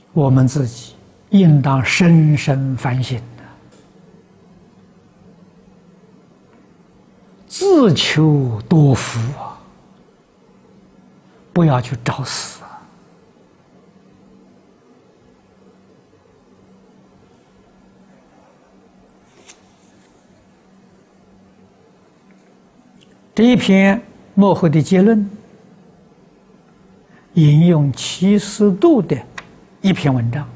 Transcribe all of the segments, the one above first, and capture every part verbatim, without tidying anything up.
我们自己应当深深反省的，自求多福啊，不要去找死啊。这一篇末后的结论，引用齐思度的一篇文章。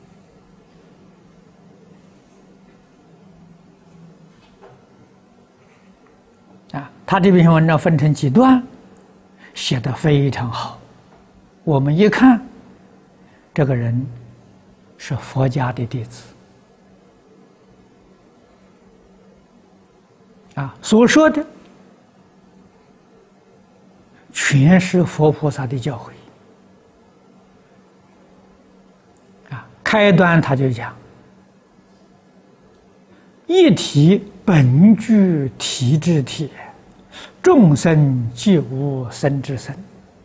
啊，他这篇文章分成几段，写得非常好。我们一看，这个人是佛家的弟子，啊，所说的全是佛菩萨的教诲。啊，开端他就讲：一体本具体之体，众生即无生之生。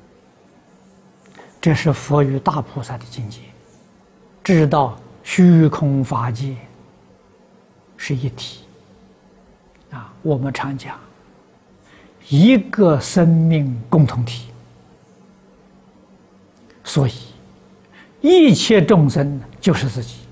这是佛与大菩萨的境界，知道虚空法界是一体。啊，我们常讲一个生命共同体，所以一切众生就是自己。